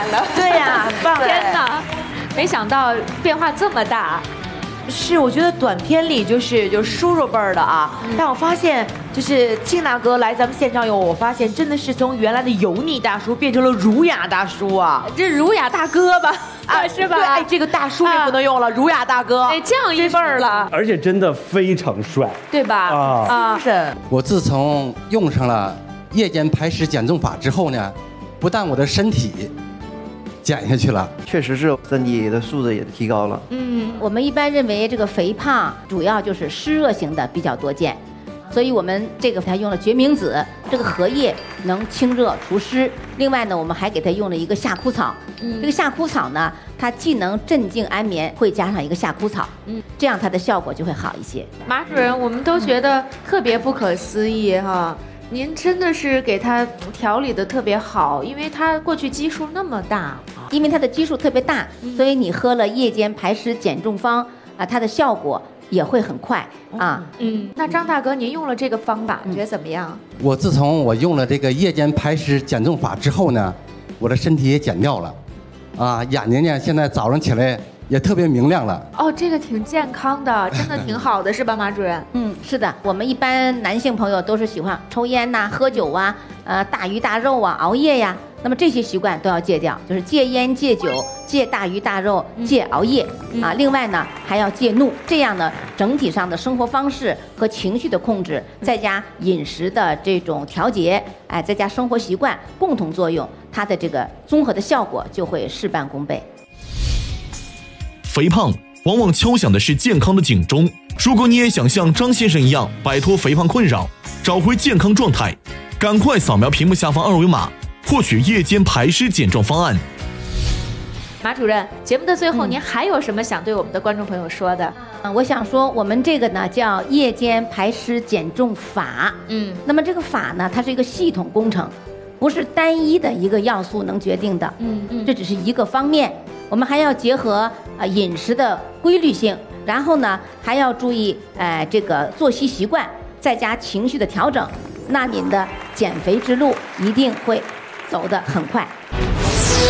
了。 对呀，很棒！ 天哪，没想到变化这么大。 是，我觉得短片里就是叔叔辈儿的啊，但我发现就是庆大哥来咱们现场以后，我发现真的是从原来的油腻大叔变成了儒雅大叔啊， 这儒雅大哥吧，是吧？ 对，哎，这个大叔也不能用了，儒雅大哥， 哎，降一辈儿了， 而且真的非常帅， 对吧？ 啊，是。 我自从用上了夜间排湿减重法之后呢，不但我的身体减下去了， 确实是身体的素质也提高了。 我们一般认为这个肥胖主要就是湿热型的比较多见，所以我们这个还用了决明子，这个荷叶能清热除湿。另外呢，我们还给它用了一个夏枯草，这个夏枯草呢，它既能镇静安眠，会加上一个夏枯草，这样它的效果就会好一些。 马主任，我们都觉得特别不可思议哈。您真的是给他调理的特别好，因为他过去基数那么大， 因为它的基数特别大，所以你喝了夜间排湿减重方啊，它的效果也会很快啊。 那张大哥，您用了这个方法，觉得怎么样？ 我自从我用了这个夜间排湿减重法之后呢，我的身体也减掉了，啊，眼睛呢现在早上起来也特别明亮了。 哦，这个挺健康的，真的挺好的，是吧，马主任？ 是的，我们一般男性朋友都是喜欢抽烟呐、喝酒啊、大鱼大肉啊、熬夜呀。那么这些习惯都要戒掉，就是戒烟、戒酒、戒大鱼大肉、戒熬夜啊。另外呢，还要戒怒，这样呢，整体上的生活方式和情绪的控制，再加饮食的这种调节，哎，再加生活习惯共同作用，它的这个综合的效果就会事半功倍。 肥胖往往敲响的是健康的警钟。如果你也想像张先生一样摆脱肥胖困扰，找回健康状态，赶快扫描屏幕下方二维码，获取夜间排湿减重方案。 马主任，节目的最后，您还有什么想对我们的观众朋友说的？ 我想说，我们这个呢叫夜间排湿减重法。那么这个法呢，它是一个系统工程，不是单一的一个要素能决定的。这只是一个方面，我们还要结合饮食的规律性，然后呢还要注意这个作息习惯，再加情绪的调整，那您的减肥之路一定会走得很快。